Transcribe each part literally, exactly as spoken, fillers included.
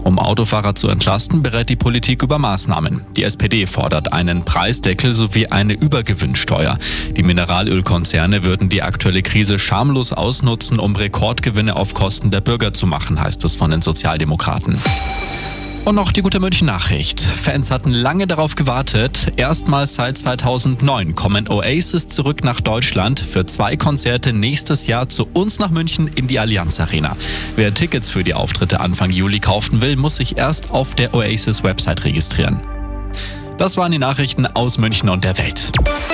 Um Autofahrer zu entlasten, berät die Politik über Maßnahmen. Die S P D fordert einen Preisdeckel sowie eine Übergewinnsteuer. Die Mineralölkonzerne würden die aktuelle Krise schamlos ausnutzen, um Rekordgewinne auf Kosten der Bürger zu machen, heißt es von den Sozialdemokraten. Und noch die gute München-Nachricht. Fans hatten lange darauf gewartet. Erstmals seit zweitausendneun kommen Oasis zurück nach Deutschland für zwei Konzerte nächstes Jahr zu uns nach München in die Allianz Arena. Wer Tickets für die Auftritte Anfang Juli kaufen will, muss sich erst auf der Oasis-Website registrieren. Das waren die Nachrichten aus München und der Welt.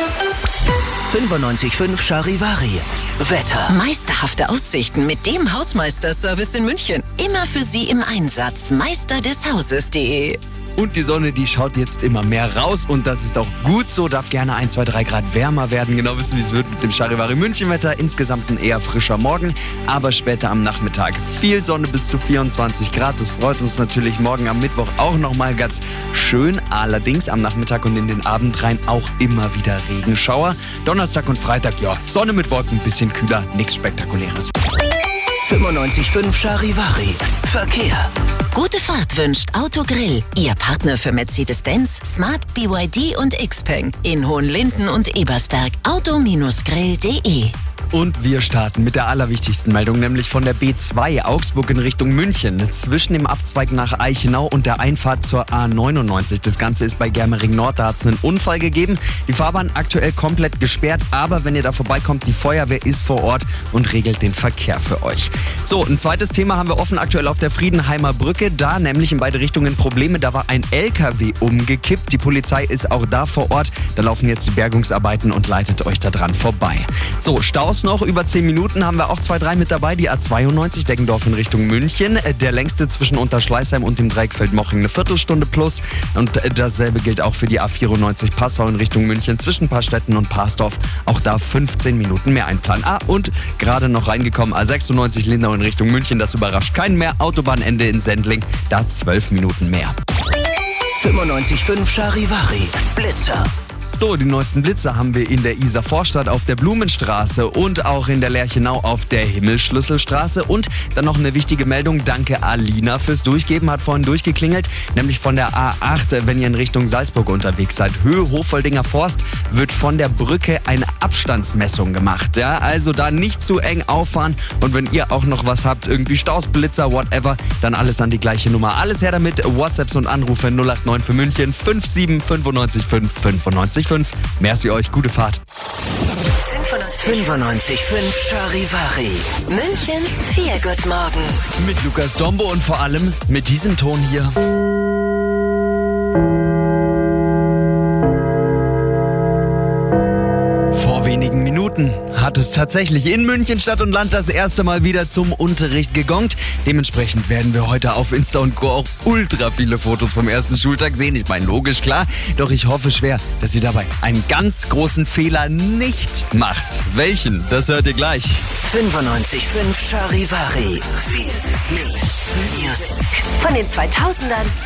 fünfundneunzig Komma fünf Charivari. Wetter. Meisterhafte Aussichten mit dem Hausmeister-Service in München. Immer für Sie im Einsatz. Meister des Hauses punkt de. Und die Sonne, die schaut jetzt immer mehr raus und das ist auch gut so, darf gerne ein, zwei, drei Grad wärmer werden. Genau wissen, wie es wird mit dem Charivari München-Wetter. Insgesamt ein eher frischer Morgen, aber später am Nachmittag viel Sonne bis zu vierundzwanzig Grad. Das freut uns natürlich morgen am Mittwoch auch nochmal ganz schön. Allerdings am Nachmittag und in den Abend rein auch immer wieder Regenschauer. Donnerstag und Freitag, ja, Sonne mit Wolken, ein bisschen kühler, nichts Spektakuläres. fünfundneunzig Komma fünf Charivari. Verkehr. Gute Fahrt wünscht Autogrill. Ihr Partner für Mercedes-Benz, Smart, B Y D und Xpeng. In Hohenlinden und Ebersberg. Auto Grill punkt de. Und wir starten mit der allerwichtigsten Meldung, nämlich von der B zwei Augsburg in Richtung München. Zwischen dem Abzweig nach Eichenau und der Einfahrt zur A neunundneunzig. Das Ganze ist bei Germering Nord, da hat es einen Unfall gegeben. Die Fahrbahn aktuell komplett gesperrt, aber wenn ihr da vorbeikommt, die Feuerwehr ist vor Ort und regelt den Verkehr für euch. So, ein zweites Thema haben wir offen aktuell auf der Friedenheimer Brücke. Da nämlich in beide Richtungen Probleme. Da war ein L K W umgekippt. Die Polizei ist auch da vor Ort. Da laufen jetzt die Bergungsarbeiten und leitet euch da dran vorbei. So, Staus noch über zehn Minuten haben wir auch zwei, drei mit dabei. Die A zweiundneunzig Deggendorf in Richtung München. Der längste zwischen Unterschleißheim und dem Dreieck Feldmoching eine Viertelstunde plus. Und dasselbe gilt auch für die A vierundneunzig Passau in Richtung München zwischen Paarstetten und Parsdorf. Auch da fünfzehn Minuten mehr einplanen. Ah, und gerade noch reingekommen A sechsundneunzig Lindau in Richtung München. Das überrascht keinen mehr. Autobahnende in Sendling. Da zwölf Minuten mehr. fünfundneunzig Komma fünf Charivari. Blitzer. So, die neuesten Blitzer haben wir in der Isar Vorstadt auf der Blumenstraße und auch in der Lerchenau auf der Himmelsschlüsselstraße. Und dann noch eine wichtige Meldung. Danke Alina fürs Durchgeben, hat vorhin durchgeklingelt. Nämlich von der A acht, wenn ihr in Richtung Salzburg unterwegs seid. Höhe Hofoldinger Forst wird von der Brücke eine Abstandsmessung gemacht. Ja, also da nicht zu eng auffahren. Und wenn ihr auch noch was habt, irgendwie Staus, Blitzer, whatever, dann alles an die gleiche Nummer. Alles her damit. WhatsApps und Anrufe null acht neun für München fünf sieben fünf neun fünf fünf neun fünf. Merci euch, gute Fahrt. fünfundneunzig Komma fünf Charivari. Münchens Feelgood-Morgen. Mit Lukas Dombo und vor allem mit diesem Ton hier. Vor wenigen Minuten hat es tatsächlich in München Stadt und Land das erste Mal wieder zum Unterricht gegongt. Dementsprechend werden wir heute auf Insta und Co. auch ultra viele Fotos vom ersten Schultag sehen. Ich meine, logisch, klar. Doch ich hoffe schwer, dass ihr dabei einen ganz großen Fehler nicht macht. Welchen? Das hört ihr gleich. fünfundneunzig Komma fünf Charivari. Viel Music. Von den zweitausendern